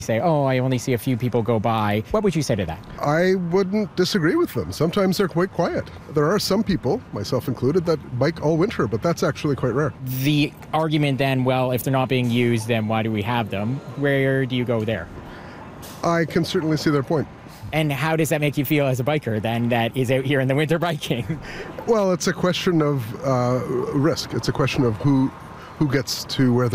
say, oh, I only see a few people go by. What would you say to that? I wouldn't disagree with them. Sometimes they're quite quiet. There are some people, myself included, that bike all winter, but that's actually quite rare. The argument then, well, if they're not being used, then why do we have them? Where do you go there? I can certainly see their point. And how does that make you feel as a biker then that is out here in the winter biking? Well, it's a question of risk. It's a question of who gets to where